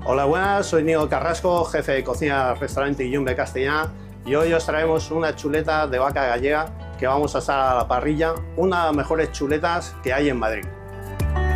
Hola, buenas, soy Nico Carrasco, jefe de cocina del restaurante Yumbe Castellana, y hoy os traemos unas chuletas de vaca gallega que vamos a asar a la parrilla, una de las mejores chuletas que hay en Madrid.